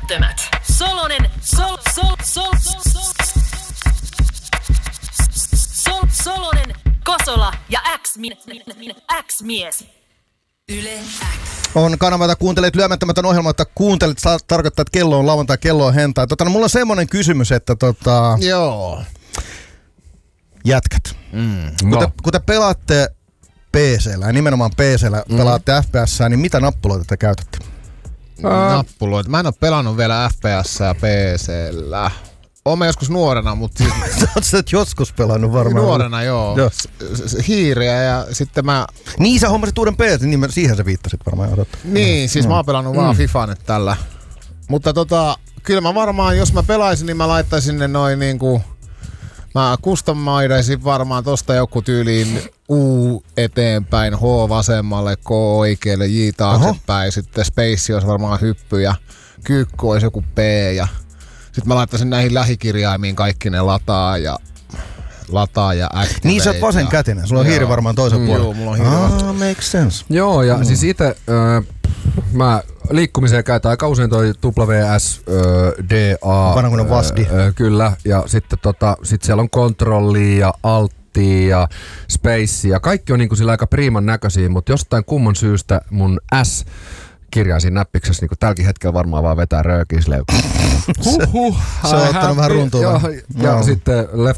Älyttömät. Solonen, Kosola ja X-mies. Yle X. On kanava, jota kuuntelet lyömättömätön ohjelma, että kuuntelet, tarkoittaa, että kello on lauantai, kello on hentai. Mulla on semmonen kysymys, että Joo. Jätkät. Kun te pelaatte PC:llä ja nimenomaan PC:llä pelaatte FPS:ää, niin mitä nappuloita te käytätte? Nappuloita. Mä en oo pelannut vielä FPS:ää PC:llä. Oon mä joskus nuorena, mutta siis... Sä oot joskus pelannut varmaan. Nuorena, joo. Hiiriä ja sitten mä... Niin, sä hommasit uuden PC, niin siihen sä viittasit varmaan. Niin, siis mä oon pelannut vaan FIFA nyt tällä. Mutta kyllä mä varmaan, jos mä pelaisin, niin mä laittaisin ne noin niinku... Mä customoidaisin varmaan tosta joku tyyliin U eteenpäin, H vasemmalle, K oikealle, J taaksepäin. Sitten Space olisi varmaan hyppy ja kyykky olisi joku P ja... Sitten mä laittaisin näihin lähikirjaimiin kaikki ne lataa ja activate. Niin sä oot vasenkätinen, sulla on hiiri varmaan toisen puolella. Joo, mulla on hiiri makes sense. Joo, ja siis itse mä liikkumiseen käytän aika usein toi WSDA. Vanhakunnan VASD. Kyllä, ja sitten sit siellä on kontrollia ja altti ja space ja kaikki on niinku sillä aika priiman näköisiä, mutta jostain kumman syystä mun S kirjaisin näppiksessä niinku tälläkin hetkellä varmaan vaan vetää röökisleukin. Se on ottanut vähän runtua. Ja sitten left